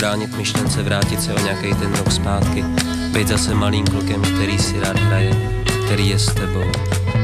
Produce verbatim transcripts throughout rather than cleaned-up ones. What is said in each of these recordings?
Bránit myšlence, vrátit se o nějaký ten rok zpátky, být zase malým klukem, který si rád hraje, který je s tebou.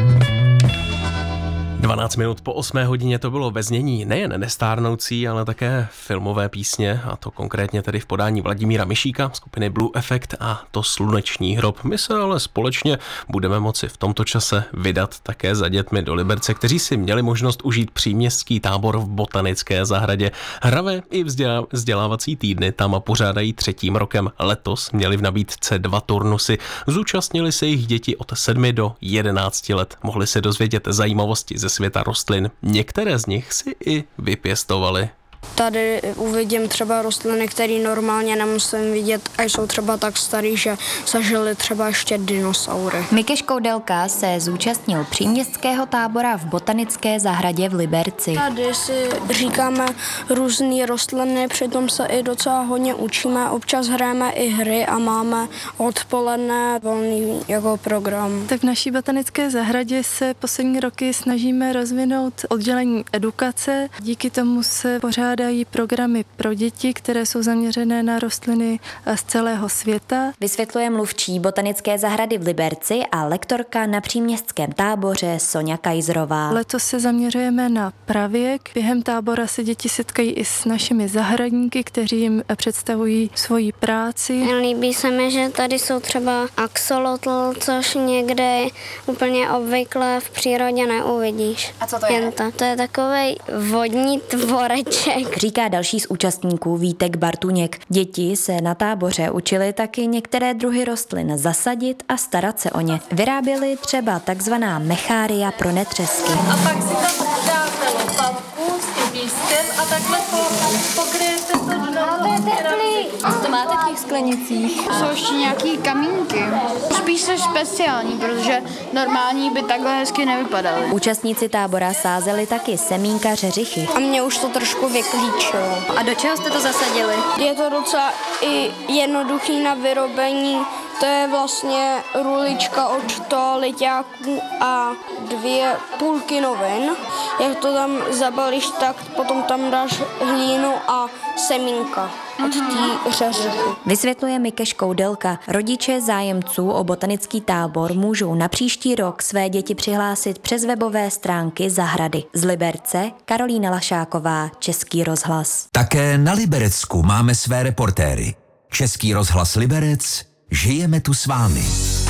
dvanáct minut po osmé hodině to bylo ve znění nejen nestárnoucí, ale také filmové písně, a to konkrétně tedy v podání Vladimíra Mišíka, skupiny Blue Effect a To sluneční hrob. My se ale společně budeme moci v tomto čase vydat také za dětmi do Liberce, kteří si měli možnost užít příměstský tábor v botanické zahradě. Hravé i vzdělávací týdny tam pořádají třetím rokem. Letos měli v nabídce dva turnusy. Zúčastnili se jich děti od sedmi do jedenácti let. Mohli se dozvědět zajímavosti ze světa rostlin. Některé z nich si i vypěstovali. Tady uvidím třeba rostliny, které normálně nemusím vidět a jsou třeba tak starý, že zažili třeba ještě dinosaury. Mikeš Koudelka se zúčastnil příměstského tábora v botanické zahradě v Liberci. Tady si říkáme různé rostliny, přitom se i docela hodně učíme. Občas hrajeme i hry a máme odpoledne volný jako program. Tak v naší botanické zahradě se poslední roky snažíme rozvinout oddělení edukace. Díky tomu se pořád dají programy pro děti, které jsou zaměřené na rostliny z celého světa. Vysvětluje mluvčí botanické zahrady v Liberci a lektorka na příměstském táboře Soňa Kajzrová. Letos se zaměřujeme na pravěk. Během tábora se děti setkají i s našimi zahradníky, kteří jim představují svoji práci. Líbí se mi, že tady jsou třeba axolotl, což někde úplně obvykle v přírodě neuvidíš. A co to je? To, to je takovej vodní tvoreček. Říká další z účastníků Vítek Bartuněk. Děti se na táboře učili taky některé druhy rostlin zasadit a starat se o ně. Vyráběli třeba takzvaná mechária pro netřesky. A pak si tam dáte lopatku s tím pískem a takhle pokryjete to dno. Co to máte v těch sklenicích? Jsou ještě nějaký kamínky. Spíš jsou speciální, protože normální by takhle hezky nevypadaly. Účastníci tábora sázeli taky semínka řeřichy. A mě už to trošku vyklíčilo. A do čeho jste to zasadili? Je to docela i jednoduchý na vyrobení. To je vlastně rulička od toaleťáků a dvě půlky novin. Jak to tam zabalíš, tak potom tam dáš hlínu a semínka od té řeřichy. Vysvětluje Mikeš Koudelka. Rodiče zájemců o botanický tábor můžou na příští rok své děti přihlásit přes webové stránky zahrady. Z Liberce Karolína Lašáková, Český rozhlas. Také na Liberecku máme své reportéry. Český rozhlas Liberec, žijeme tu s vámi.